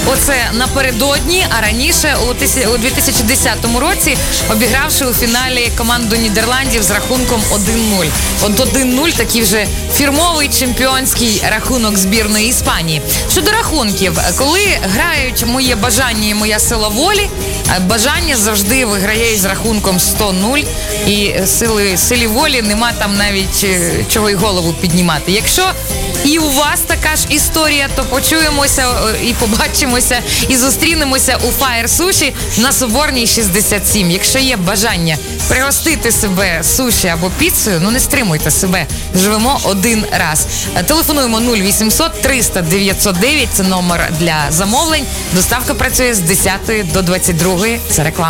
Оце напередодні, а раніше у 2010 році, обігравши у фіналі команду Нідерландів з рахунком 1-0. От 1-0 такий вже фірмовий чемпіонський рахунок збірної Іспанії. Щодо рахунків, коли грають моє бажання і моя сила волі, бажання завжди виграє із рахунком 100-0, і силі волі нема там навіть чого й голову піднімати. Якщо і у вас така ж історія, то почуємося і побачимося, і зустрінемося у Fire Sushi на Соборній 67. Якщо є бажання пригостити себе суші або піцею, ну не стримуйте себе. Живемо один раз. Телефонуємо 0800 300 909, це номер для замовлень. Доставка працює з 10 до 22. Це реклама.